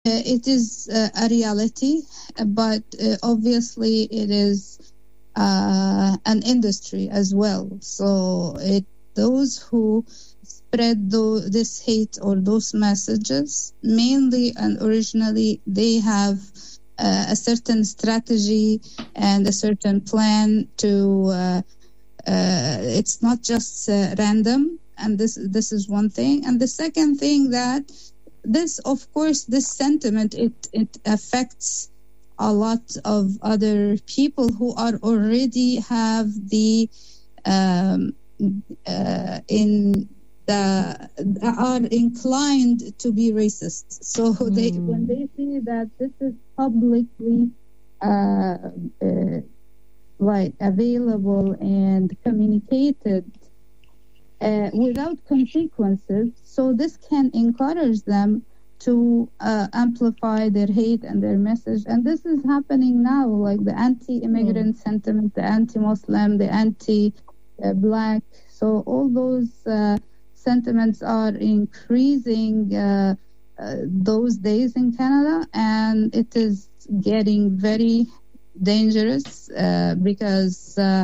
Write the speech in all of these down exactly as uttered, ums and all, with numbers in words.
it is uh, a reality, but uh, obviously it is uh, an industry as well. So it those who spread the, this hate or those messages, mainly and originally, they have uh, a certain strategy and a certain plan to. Uh, uh, it's not just uh, random, and this this is one thing. And the second thing that this, of course, this sentiment it it affects a lot of other people who are already have the um, uh, in the are inclined to be racist. So mm. they when they see that this is publicly uh, uh, like available and communicated uh, without consequences, so this can encourage them to uh, amplify their hate and their message. And this is happening now, like the anti-immigrant mm. sentiment, the anti-Muslim, the anti-Black. So all those uh, sentiments are increasing uh, uh, those days in Canada, and it is getting very dangerous uh, because uh,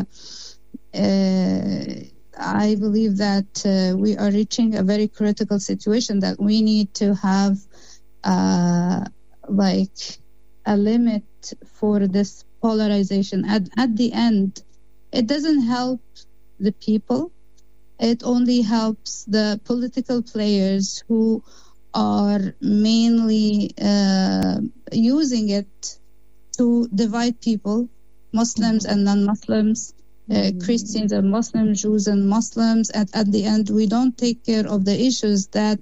uh, I believe that uh, we are reaching a very critical situation that we need to have uh, like a limit for this polarization. At, at the end, it doesn't help the people. It only helps the political players who are mainly uh, using it to divide people, Muslims and non-Muslims, uh, Christians and Muslims, Jews and Muslims. And at the end, we don't take care of the issues that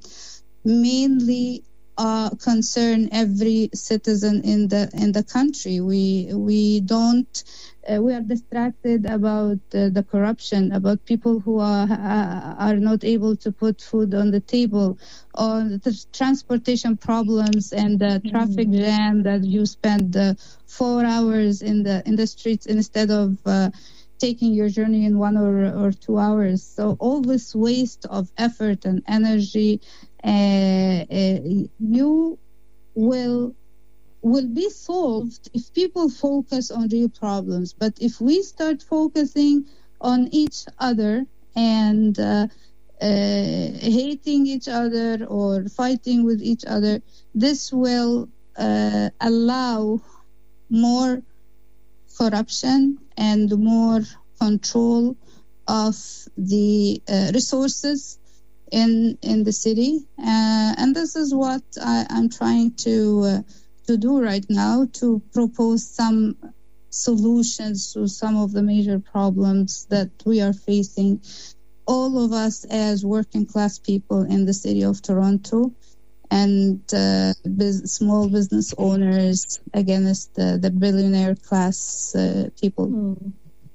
mainly uh, concern every citizen in the in the country. We we don't. Uh, we are distracted about uh, the corruption, about people who are uh, are not able to put food on the table, or the transportation problems and the traffic mm-hmm. jam that you spend uh, four hours in the in the streets instead of uh, taking your journey in one or, or two hours. So all this waste of effort and energy, uh, uh, you will. will be solved if people focus on real problems. But if we start focusing on each other and uh, uh, hating each other or fighting with each other, this will uh, allow more corruption and more control of the uh, resources in in the city. Uh, and this is what I, I'm trying to uh, to do right now, to propose some solutions to some of the major problems that we are facing, all of us as working class people in the city of Toronto, and uh, biz- small business owners against the, the billionaire class uh, people. Mm.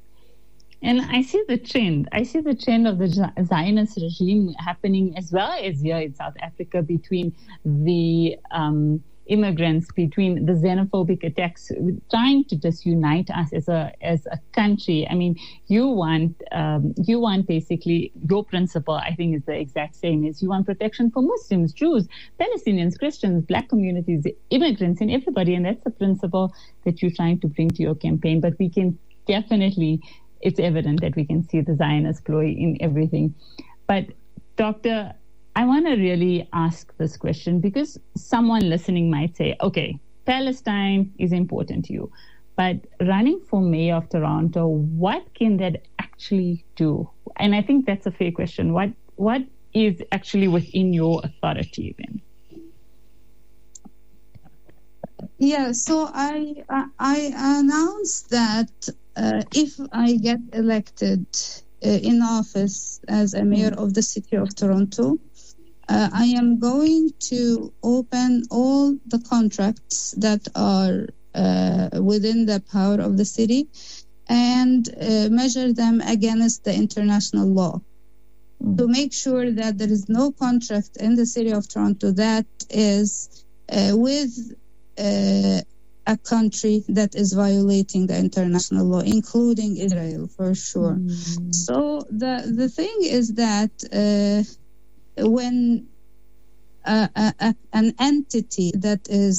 And I see the trend. I see the trend of the Zionist regime happening as well as here in South Africa, between the um, immigrants, between the xenophobic attacks, trying to disunite us as a as a country. I mean, you want um, you want basically your principle, I think, is the exact same as you want protection for Muslims, Jews, Palestinians, Christians, Black communities, immigrants, and everybody. And that's the principle that you're trying to bring to your campaign. But we can definitely, it's evident that we can see the Zionist ploy in everything. But Doctor, I want to really ask this question because someone listening might say, okay, Palestine is important to you, but running for mayor of Toronto, what can that actually do? And I think that's a fair question. What what is actually within your authority then? Yeah, so I I announced that uh, if I get elected uh, in office as a mayor of the city of Toronto, Uh, I am going to open all the contracts that are uh, within the power of the city and uh, measure them against the international law mm. to make sure that there is no contract in the city of Toronto that is uh, with uh, a country that is violating the international law, including Israel, for sure. Mm. So the, the thing is that uh, when a, a, an entity that is